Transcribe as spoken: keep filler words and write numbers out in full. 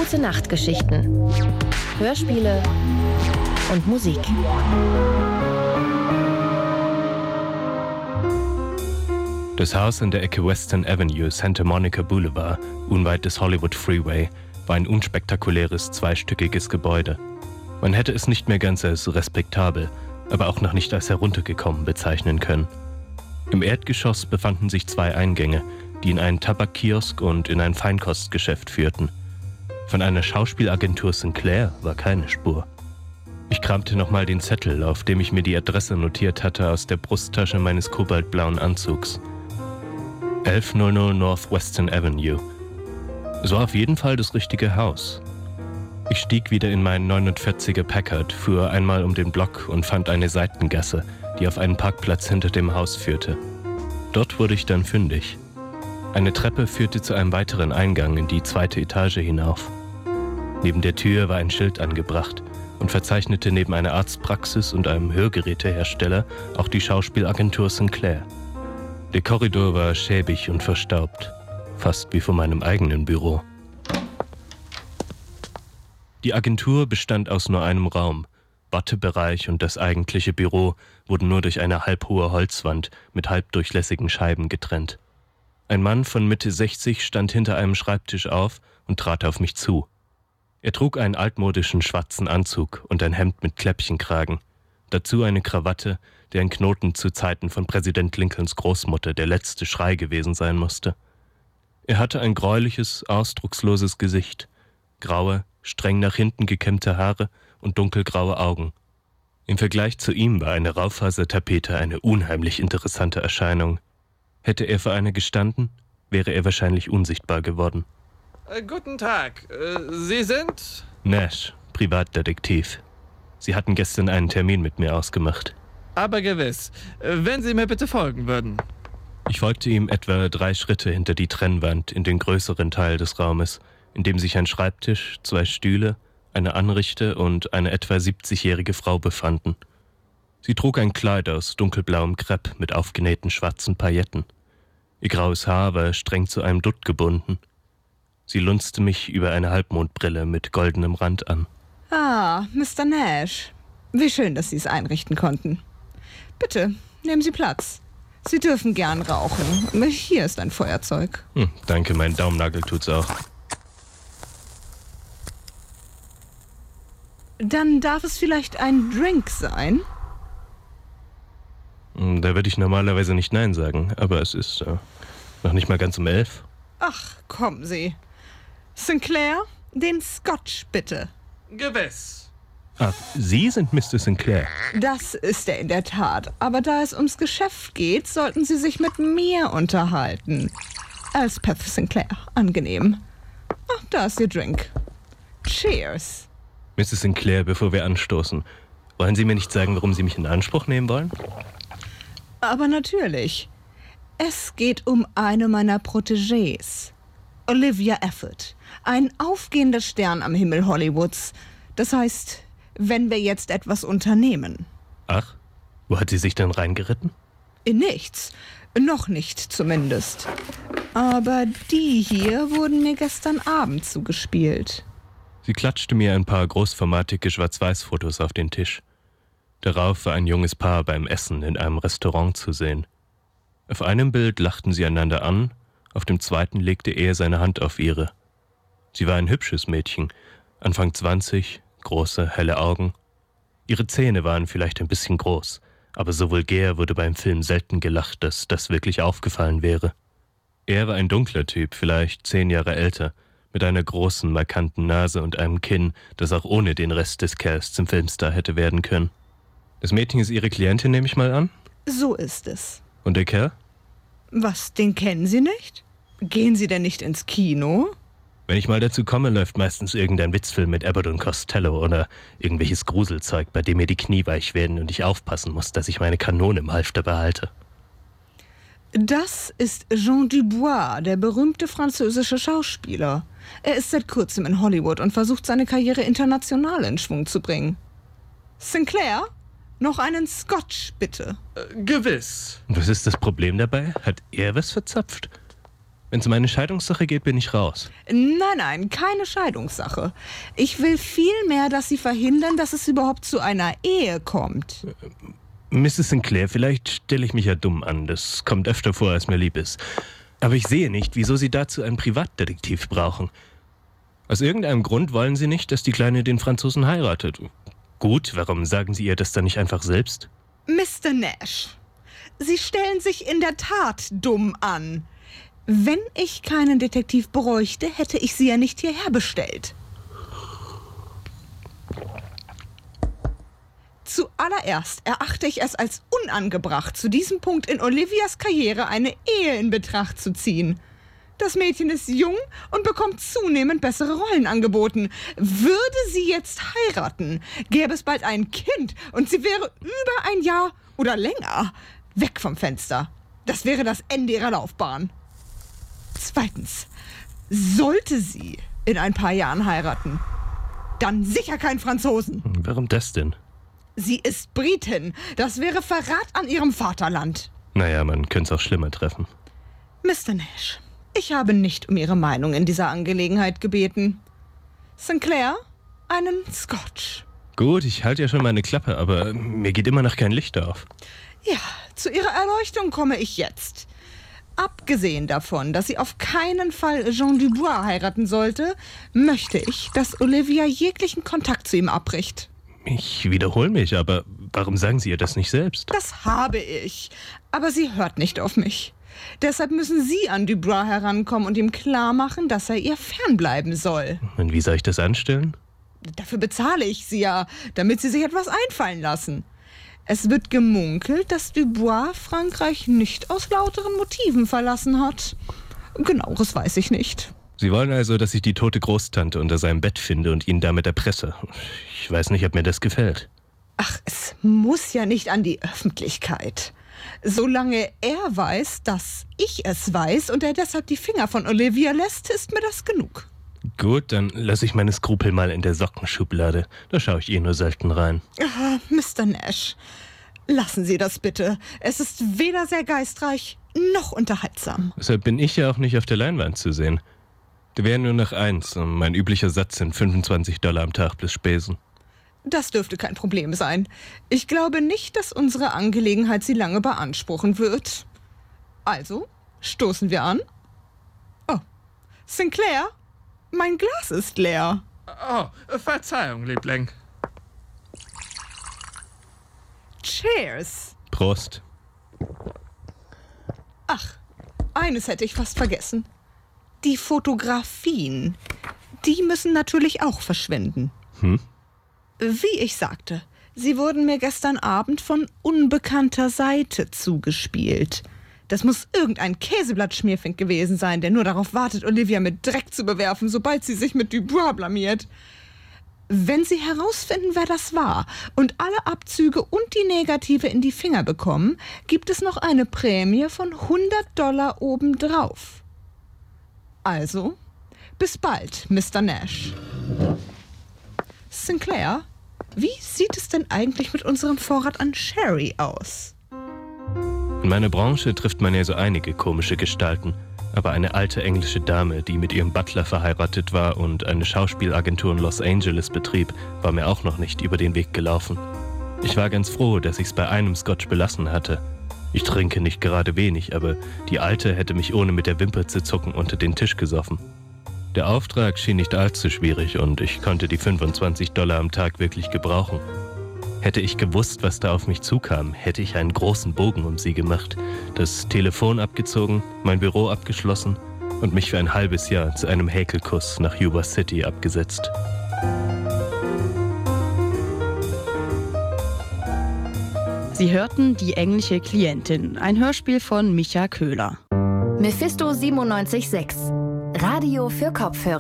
Gute Nachtgeschichten, Hörspiele und Musik. Das Haus an der Ecke Western Avenue, Santa Monica Boulevard, unweit des Hollywood Freeway, war ein unspektakuläres, zweistöckiges Gebäude. Man hätte es nicht mehr ganz als respektabel, aber auch noch nicht als heruntergekommen bezeichnen können. Im Erdgeschoss befanden sich zwei Eingänge, die in einen Tabakkiosk und in ein Feinkostgeschäft führten. Von einer Schauspielagentur Sinclair war keine Spur. Ich kramte nochmal den Zettel, auf dem ich mir die Adresse notiert hatte, aus der Brusttasche meines kobaltblauen Anzugs. elfhundert North Western Avenue. Es war auf jeden Fall das richtige Haus. Ich stieg wieder in meinen neunundvierziger Packard, fuhr einmal um den Block und fand eine Seitengasse, die auf einen Parkplatz hinter dem Haus führte. Dort wurde ich dann fündig. Eine Treppe führte zu einem weiteren Eingang in die zweite Etage hinauf. Neben der Tür war ein Schild angebracht und verzeichnete neben einer Arztpraxis und einem Hörgerätehersteller auch die Schauspielagentur Sinclair. Der Korridor war schäbig und verstaubt, fast wie von meinem eigenen Büro. Die Agentur bestand aus nur einem Raum. Wartebereich und das eigentliche Büro wurden nur durch eine halbhohe Holzwand mit halbdurchlässigen Scheiben getrennt. Ein Mann von Mitte sechzig stand hinter einem Schreibtisch auf und trat auf mich zu. Er trug einen altmodischen schwarzen Anzug und ein Hemd mit Kläppchenkragen, dazu eine Krawatte, deren Knoten zu Zeiten von Präsident Lincolns Großmutter der letzte Schrei gewesen sein musste. Er hatte ein gräuliches, ausdrucksloses Gesicht, graue, streng nach hinten gekämmte Haare und dunkelgraue Augen. Im Vergleich zu ihm war eine Raufasertapete eine unheimlich interessante Erscheinung. Hätte er für eine gestanden, wäre er wahrscheinlich unsichtbar geworden. Äh, guten Tag. Äh, Sie sind? Nash, Privatdetektiv. Sie hatten gestern einen Termin mit mir ausgemacht. Aber gewiss. Äh, wenn Sie mir bitte folgen würden. Ich folgte ihm etwa drei Schritte hinter die Trennwand in den größeren Teil des Raumes, in dem sich ein Schreibtisch, zwei Stühle, eine Anrichte und eine etwa siebzigjährige Frau befanden. Sie trug ein Kleid aus dunkelblauem Krepp mit aufgenähten schwarzen Pailletten. Ihr graues Haar war streng zu einem Dutt gebunden. Sie lunzte mich über eine Halbmondbrille mit goldenem Rand an. Ah, Mister Nash. Wie schön, dass Sie es einrichten konnten. Bitte, nehmen Sie Platz. Sie dürfen gern rauchen. Hier ist ein Feuerzeug. Hm, danke, mein Daumennagel tut's auch. Dann darf es vielleicht ein Drink sein? Da würde ich normalerweise nicht Nein sagen, aber es ist äh, noch nicht mal ganz um elf. Ach, kommen Sie. Sinclair, den Scotch, bitte. Gewiss. Ah, Sie sind Mister Sinclair. Das ist er in der Tat. Aber da es ums Geschäft geht, sollten Sie sich mit mir unterhalten. Elspeth Sinclair, angenehm. Ach, da ist Ihr Drink. Cheers. Misses Sinclair, bevor wir anstoßen, wollen Sie mir nicht sagen, warum Sie mich in Anspruch nehmen wollen? Aber natürlich. Es geht um eine meiner Protégés. Olivia Efford. Ein aufgehender Stern am Himmel Hollywoods. Das heißt, wenn wir jetzt etwas unternehmen. Ach, wo hat sie sich denn reingeritten? In nichts. Noch nicht zumindest. Aber die hier wurden mir gestern Abend zugespielt. Sie klatschte mir ein paar großformatige Schwarz-Weiß-Fotos auf den Tisch. Darauf war ein junges Paar beim Essen in einem Restaurant zu sehen. Auf einem Bild lachten sie einander an, auf dem zweiten legte er seine Hand auf ihre. Sie war ein hübsches Mädchen, Anfang zwanzig, große, helle Augen. Ihre Zähne waren vielleicht ein bisschen groß, aber so vulgär wurde beim Film selten gelacht, dass das wirklich aufgefallen wäre. Er war ein dunkler Typ, vielleicht zehn Jahre älter, mit einer großen, markanten Nase und einem Kinn, das auch ohne den Rest des Kerls zum Filmstar hätte werden können. Das Mädchen ist Ihre Klientin, nehme ich mal an? So ist es. Und der Kerl? Was, den kennen Sie nicht? Gehen Sie denn nicht ins Kino? Wenn ich mal dazu komme, läuft meistens irgendein Witzfilm mit Abbott und Costello oder irgendwelches Gruselzeug, bei dem mir die Knie weich werden und ich aufpassen muss, dass ich meine Kanone im Halfter behalte. Das ist Jean Dubois, der berühmte französische Schauspieler. Er ist seit kurzem in Hollywood und versucht, seine Karriere international in Schwung zu bringen. Sinclair, noch einen Scotch, bitte. Äh, gewiss. Und was ist das Problem dabei? Hat er was verzapft? Wenn es um eine Scheidungssache geht, bin ich raus. Nein, nein, keine Scheidungssache. Ich will vielmehr, dass Sie verhindern, dass es überhaupt zu einer Ehe kommt. Misses Sinclair, vielleicht stelle ich mich ja dumm an. Das kommt öfter vor, als mir lieb ist. Aber ich sehe nicht, wieso Sie dazu einen Privatdetektiv brauchen. Aus irgendeinem Grund wollen Sie nicht, dass die Kleine den Franzosen heiratet. Gut, warum sagen Sie ihr das dann nicht einfach selbst? Mister Nash, Sie stellen sich in der Tat dumm an. Wenn ich keinen Detektiv bräuchte, hätte ich Sie ja nicht hierher bestellt. Zuallererst erachte ich es als unangebracht, zu diesem Punkt in Olivias Karriere eine Ehe in Betracht zu ziehen. Das Mädchen ist jung und bekommt zunehmend bessere Rollen angeboten. Würde sie jetzt heiraten, gäbe es bald ein Kind und sie wäre über ein Jahr oder länger weg vom Fenster. Das wäre das Ende ihrer Laufbahn. Zweitens, sollte sie in ein paar Jahren heiraten, dann sicher kein Franzosen. Warum das denn? Sie ist Britin. Das wäre Verrat an ihrem Vaterland. Naja, man könnte es auch schlimmer treffen. Mister Nash, ich habe nicht um Ihre Meinung in dieser Angelegenheit gebeten. Sinclair, einen Scotch. Gut, ich halte ja schon meine Klappe, aber mir geht immer noch kein Licht auf. Ja, zu Ihrer Erleuchtung komme ich jetzt. Abgesehen davon, dass sie auf keinen Fall Jean Dubois heiraten sollte, möchte ich, dass Olivia jeglichen Kontakt zu ihm abbricht. Ich wiederhole mich, aber warum sagen Sie ihr das nicht selbst? Das habe ich, aber sie hört nicht auf mich. Deshalb müssen Sie an Dubois herankommen und ihm klarmachen, dass er ihr fernbleiben soll. Und wie soll ich das anstellen? Dafür bezahle ich Sie ja, damit Sie sich etwas einfallen lassen. Es wird gemunkelt, dass Dubois Frankreich nicht aus lauteren Motiven verlassen hat. Genaueres weiß ich nicht. Sie wollen also, dass ich die tote Großtante unter seinem Bett finde und ihn damit erpresse. Ich weiß nicht, ob mir das gefällt. Ach, es muss ja nicht an die Öffentlichkeit. Solange er weiß, dass ich es weiß und er deshalb die Finger von Olivia lässt, ist mir das genug. Gut, dann lasse ich meine Skrupel mal in der Sockenschublade. Da schaue ich eh nur selten rein. Ah, Mister Nash, lassen Sie das bitte. Es ist weder sehr geistreich noch unterhaltsam. Deshalb bin ich ja auch nicht auf der Leinwand zu sehen. Da wäre nur noch eins und mein üblicher Satz sind fünfundzwanzig Dollar am Tag plus Spesen. Das dürfte kein Problem sein. Ich glaube nicht, dass unsere Angelegenheit Sie lange beanspruchen wird. Also, stoßen wir an? Oh, Sinclair, mein Glas ist leer. Oh, Verzeihung, Liebling. Cheers. Prost. Ach, eines hätte ich fast vergessen. Die Fotografien, die müssen natürlich auch verschwinden. Hm? Wie ich sagte, sie wurden mir gestern Abend von unbekannter Seite zugespielt. Das muss irgendein Käseblatt-Schmierfink gewesen sein, der nur darauf wartet, Olivia mit Dreck zu bewerfen, sobald sie sich mit Dubois blamiert. Wenn Sie herausfinden, wer das war und alle Abzüge und die Negative in die Finger bekommen, gibt es noch eine Prämie von hundert Dollar obendrauf. Also, bis bald, Mister Nash. Sinclair, wie sieht es denn eigentlich mit unserem Vorrat an Sherry aus? In meiner Branche trifft man ja so einige komische Gestalten. Aber eine alte englische Dame, die mit ihrem Butler verheiratet war und eine Schauspielagentur in Los Angeles betrieb, war mir auch noch nicht über den Weg gelaufen. Ich war ganz froh, dass ich es bei einem Scotch belassen hatte. Ich trinke nicht gerade wenig, aber die Alte hätte mich ohne mit der Wimper zu zucken unter den Tisch gesoffen. Der Auftrag schien nicht allzu schwierig und ich konnte die fünfundzwanzig Dollar am Tag wirklich gebrauchen. Hätte ich gewusst, was da auf mich zukam, hätte ich einen großen Bogen um sie gemacht, das Telefon abgezogen, mein Büro abgeschlossen und mich für ein halbes Jahr zu einem Häkelkuss nach Yuba City abgesetzt. Sie hörten Die englische Klientin, ein Hörspiel von Micha Köhler. Mephisto siebenundneunzig Komma sechs. Radio für Kopfhörer.